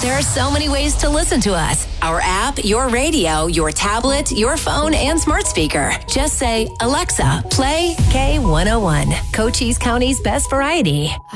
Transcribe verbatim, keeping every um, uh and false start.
There are so many ways to listen to us. Our app, your radio, your tablet, your phone, and smart speaker. Just say, Alexa, play K one oh one, Cochise County's best variety.